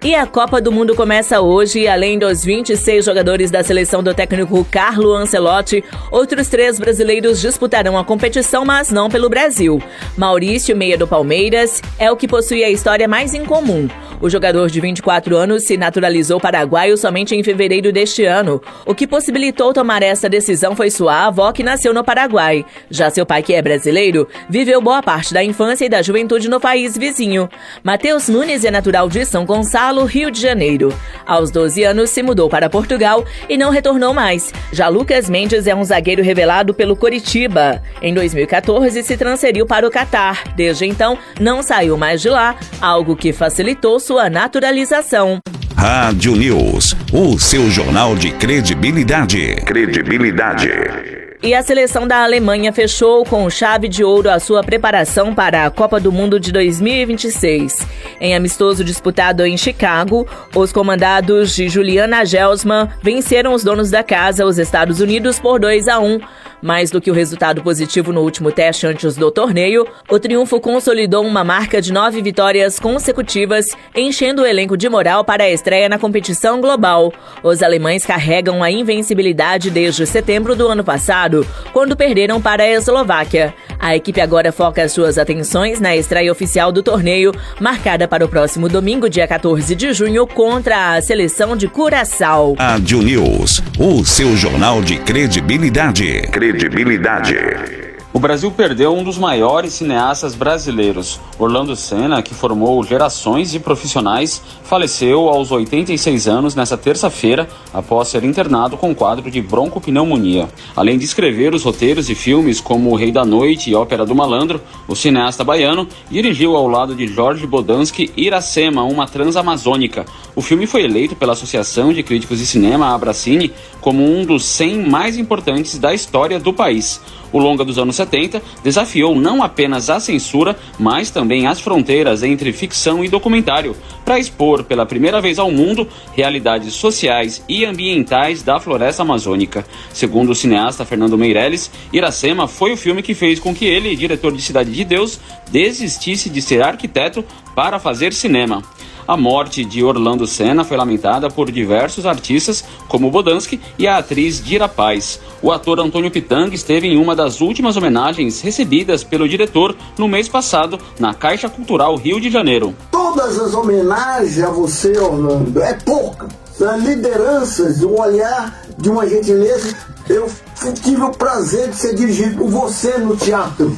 E a Copa do Mundo começa hoje e além dos 26 jogadores da seleção do técnico Carlo Ancelotti, outros 3 brasileiros disputarão a competição, mas não pelo Brasil. Maurício, meia do Palmeiras, é o que possui a história mais incomum. O jogador de 24 anos se naturalizou paraguaio somente em fevereiro deste ano. O que possibilitou tomar essa decisão foi sua avó, que nasceu no Paraguai. Já seu pai, que é brasileiro, viveu boa parte da infância e da juventude no país vizinho. Matheus Nunes é natural de São Gonçalo, Rio de Janeiro. Aos 12 anos se mudou para Portugal e não retornou mais. Já Lucas Mendes é um zagueiro revelado pelo Coritiba. Em 2014 se transferiu para o Catar. Desde então não saiu mais de lá, algo que facilitou sua naturalização. Rádio News, o seu jornal de credibilidade. E a seleção da Alemanha fechou com chave de ouro a sua preparação para a Copa do Mundo de 2026. Em amistoso disputado em Chicago, os comandados de Julian Nagelsmann venceram os donos da casa, os Estados Unidos, por 2-1. Mais do que o resultado positivo no último teste antes do torneio, o triunfo consolidou uma marca de 9 vitórias consecutivas, enchendo o elenco de moral para a estreia na competição global. Os alemães carregam a invencibilidade desde setembro do ano passado, quando perderam para a Eslováquia. A equipe agora foca suas atenções na estreia oficial do torneio, marcada para o próximo domingo, dia 14 de junho, contra a seleção de Curaçao. Rádio News, o seu jornal de credibilidade. O Brasil perdeu um dos maiores cineastas brasileiros. Orlando Senna, que formou gerações de profissionais, faleceu aos 86 anos nesta terça-feira, após ser internado com quadro de broncopneumonia. Além de escrever os roteiros de filmes como O Rei da Noite e Ópera do Malandro, o cineasta baiano dirigiu ao lado de Jorge Bodansky Iracema, uma transamazônica. O filme foi eleito pela Associação de Críticos de Cinema, Abracine, como um dos 100 mais importantes da história do país. O longa dos anos 70 desafiou não apenas a censura, mas também as fronteiras entre ficção e documentário, para expor pela primeira vez ao mundo realidades sociais e ambientais da floresta amazônica. Segundo o cineasta Fernando Meirelles, Iracema foi o filme que fez com que ele, diretor de Cidade de Deus, desistisse de ser arquiteto para fazer cinema. A morte de Orlando Senna foi lamentada por diversos artistas, como Bodansky e a atriz Dira Paz. O ator Antônio Pitanga esteve em uma das últimas homenagens recebidas pelo diretor no mês passado, na Caixa Cultural Rio de Janeiro. Todas as homenagens a você, Orlando, é pouca. São lideranças, um olhar de uma gentileza. Eu tive o prazer de ser dirigido por você no teatro.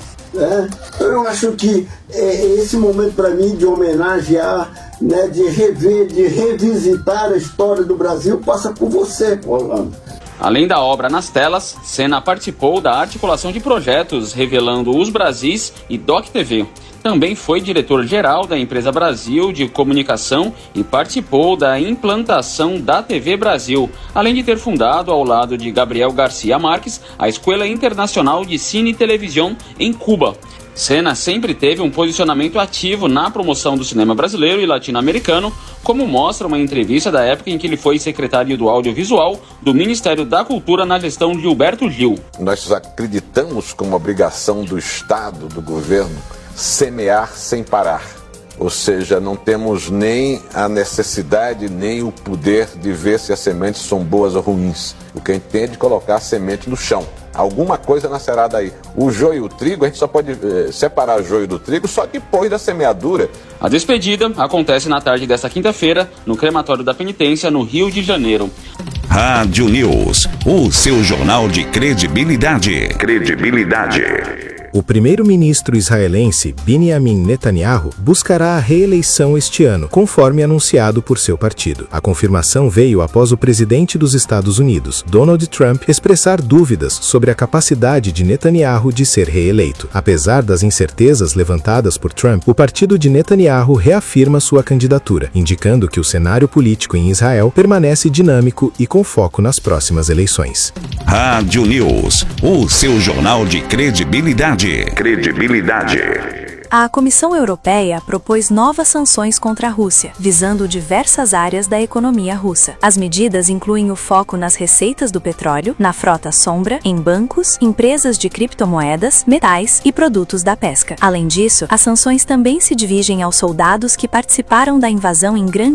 Eu acho que esse momento para mim de homenagear, de rever, de revisitar a história do Brasil passa por você, Orlando. Além da obra nas telas, Senna participou da articulação de projetos revelando Os Brasis e Doc TV. Também foi diretor-geral da Empresa Brasil de Comunicação e participou da implantação da TV Brasil, além de ter fundado, ao lado de Gabriel Garcia Marques, a Escola Internacional de Cine e Televisão em Cuba. Senna sempre teve um posicionamento ativo na promoção do cinema brasileiro e latino-americano, como mostra uma entrevista da época em que ele foi secretário do Audiovisual do Ministério da Cultura na gestão de Gilberto Gil. Nós acreditamos como obrigação do Estado, do governo, semear sem parar. Ou seja, não temos nem a necessidade, nem o poder de ver se as sementes são boas ou ruins. O que a gente tem é de colocar a semente no chão. Alguma coisa nascerá daí. O joio e o trigo, a gente só pode separar o joio do trigo só depois da semeadura. A despedida acontece na tarde desta quinta-feira, no crematório da Penitência, no Rio de Janeiro. Rádio News, o seu jornal de credibilidade. O primeiro-ministro israelense Benjamin Netanyahu buscará a reeleição este ano, conforme anunciado por seu partido. A confirmação veio após o presidente dos Estados Unidos, Donald Trump, expressar dúvidas sobre a capacidade de Netanyahu de ser reeleito. Apesar das incertezas levantadas por Trump, o partido de Netanyahu reafirma sua candidatura, indicando que o cenário político em Israel permanece dinâmico e com foco nas próximas eleições. Rádio News, o seu jornal de credibilidade. A Comissão Europeia propôs novas sanções contra a Rússia, visando diversas áreas da economia russa. As medidas incluem o foco nas receitas do petróleo, na frota sombra, em bancos, empresas de criptomoedas, metais e produtos da pesca. Além disso, as sanções também se dirigem aos soldados que participaram da invasão em grande